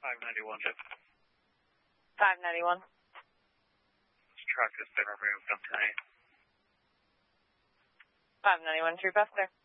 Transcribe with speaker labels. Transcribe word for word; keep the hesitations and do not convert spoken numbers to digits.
Speaker 1: five ninety-one, Jeff.
Speaker 2: five ninety-one.
Speaker 1: This truck has been removed on ten eight.
Speaker 2: five ninety-one, True Buster.